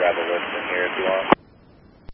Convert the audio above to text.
grab a list in here if you want.